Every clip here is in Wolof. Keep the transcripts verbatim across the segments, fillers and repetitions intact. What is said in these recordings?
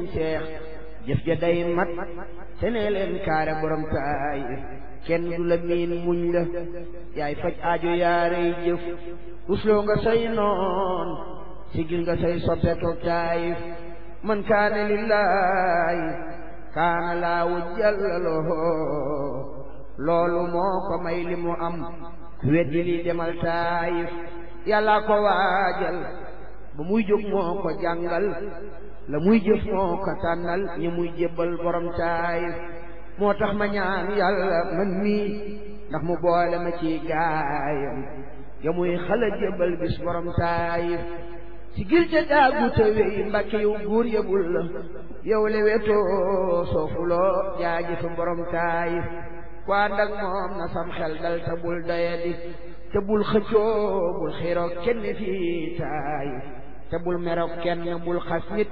seex jëf ja day mat te nee leen kaare borom Taayif kenn du la miin muñ la yaay faj aajo yaarey jëf usloo nga say noon sigil nga say soppe toog Taayif man kaane lillaahi kaana laahu jallaloo loolu moo ko may li mu am ku weddi li demal Taayif yàlla ko waajal ba muy jóg moo ko jàngal la muy jëf moo ko tànnal ñi muy jébbal borom Taayif moo tax ma ñaan yàlla man mii ndax mu boole ma ci gaayam ya muy xala jébbal bis borom Taayif ci gil ca daagu te wey Mbàkke yow góor yëbul la yow le wetoo soofuloo jaajëf borom Taayif ku ànd ak moom na sam xel dal te bul doyadi te bul xëccoo bul xiiroo kenn fii Taayif te bul meroo kenn bul xas nit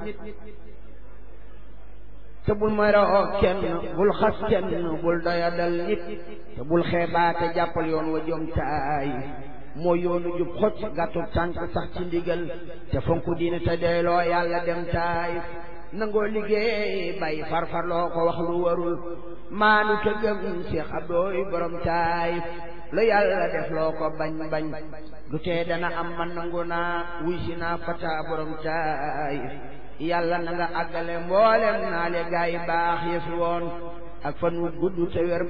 te bul meroo kenn bul xas kenn bul doyadal nit te bul xeebaate jàppal yoon wa jom Taayif moo yoonu jub xocc gàttu tànk sax ci ndigal te fonku diine te doyloo yàlla dem Taayif nangoo liggéey bay farfarloo ko wax lu warul maanu te gëm Cheikh Abdooy borom Taayif lu yàlla def loo ko bañ bañ du tee dana am man nangu naa wuy si naa fata borom Taayif yàlla na nga àggale mboolem naa le gaay baax yëfi woon ak fan wu gudd te wér